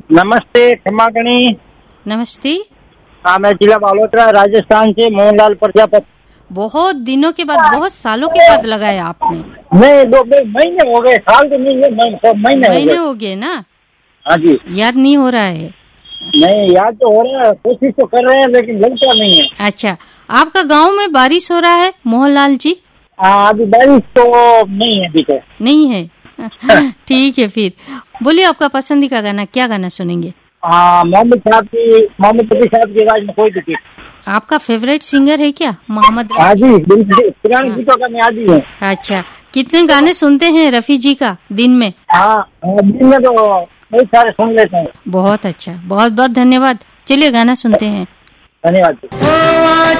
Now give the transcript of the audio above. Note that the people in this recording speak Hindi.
नमस्ते खमागणी। नमस्ते। हाँ, मैं जिला बालोतरा राजस्थान से मोहनलाल प्रजापति। बहुत दिनों के बाद, बहुत सालों के बाद लगाया आपने। नहीं, 2 महीने हो गए, साल तो नहीं है, महीने हो गए ना। हाँ जी। याद नहीं हो रहा है? नहीं, याद तो हो रहा है, कोशिश तो कर रहे हैं लेकिन लगता नहीं है। अच्छा, आपका गांव में बारिश हो रहा है मोहनलाल जी? हाँ, अभी बारिश तो नहीं है, अभी तो नहीं है। ठीक है, फिर बोलिए आपका पसंदीदा गाना, क्या गाना सुनेंगे? हाँ, मोहम्मद रफी साहब की आवाज में कोई भी। आपका फेवरेट सिंगर है क्या मोहम्मद रफी? हाँ जी, पुराने गीतों का मैं आदी हूँ। अच्छा, कितने गाने सुनते हैं रफी जी का दिन में? हाँ, दिन में तो बहुत सारे सुन लेते हैं। बहुत अच्छा, बहुत बहुत धन्यवाद। चलिए गाना सुनते हैं। धन्यवाद।